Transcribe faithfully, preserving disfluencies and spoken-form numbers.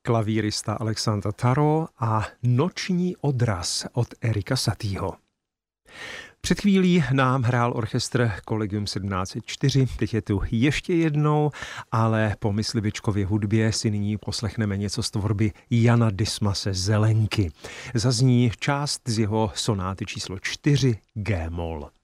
klavírista Alexandra Taro a Noční odraz od Erika Satieho. Před chvílí nám hrál orchestr Collegium sedmnáct set čtyři, teď je tu ještě jednou, ale po Myslivičkově hudbě si nyní poslechneme něco z tvorby Jana Dismase Zelenky. Zazní část z jeho sonáty číslo čtyři G-moll.